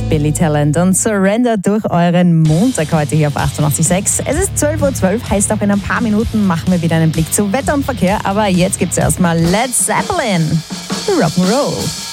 Billy Talent und Surrender durch euren Montag heute hier auf 88.6. Es ist 12.12 Uhr, heißt auch in ein paar Minuten machen wir wieder einen Blick zu Wetter und Verkehr. Aber jetzt gibt's erstmal Led Zeppelin, Rock'n'Roll.